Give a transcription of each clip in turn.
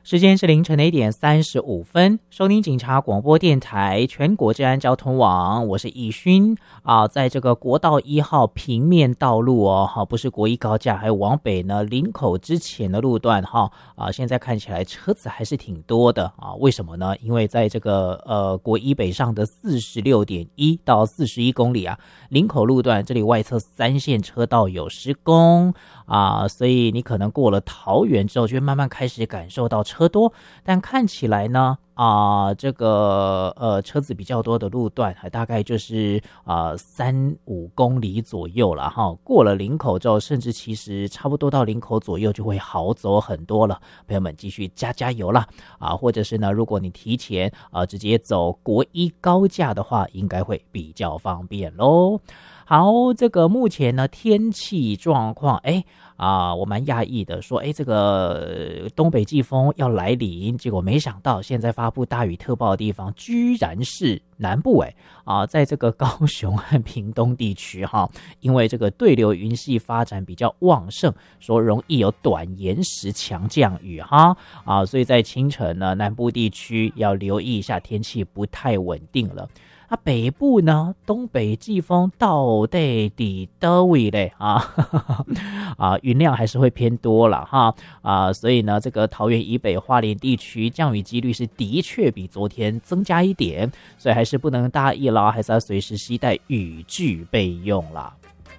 时间是凌晨的1:35，收听警察广播电台全国治安交通网，我是易勋啊。在这个国道1号平面道路不是国一高架，还有往北呢林口之前的路段现在看起来车子还是挺多的啊。为什么呢？因为在这个国一北上的46.1到41公里啊，林口路段这里外侧3线车道有施工啊，所以你可能过了桃园之后，就会慢慢开始感受到车多，但看起来呢这个车子比较多的路段大概就是3-5公里左右了哈。过了林口之后，甚至其实差不多到林口左右就会好走很多了。朋友们继续加油啦啊！或者是呢，如果你提前直接走国一高架的话，应该会比较方便咯。好，这个目前呢天气状况我蛮讶异的，说这个东北季风要来临，结果没想到现在发布大雨特报的地方居然是南部在这个高雄和屏东地区因为这个对流云系发展比较旺盛，说容易有短延时强降雨所以在清晨呢南部地区要留意一下天气不太稳定了。北部呢，东北季风到底的位嘞云量还是会偏多了所以呢，这个桃园以北、花莲地区降雨几率是的确比昨天增加一点，所以还是不能大意啦，还是要随时携带雨具备用啦。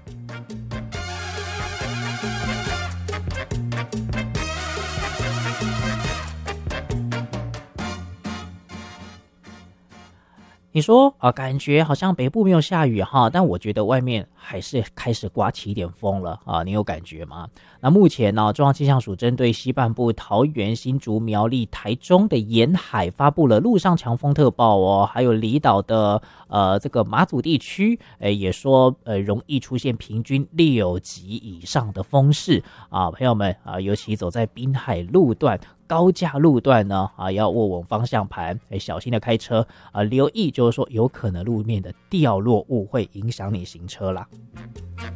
你说感觉好像北部没有下雨但我觉得外面还是开始刮起一点风了你有感觉吗？那目前呢，中央气象署针对西半部桃园、新竹、苗栗、台中的沿海发布了陆上强风特报还有离岛的这个马祖地区也说容易出现平均6级以上的风势朋友们尤其走在滨海路段、高架路段呢要握稳方向盘，小心的开车留意就是说有可能路面的掉落物会影响你行车啦。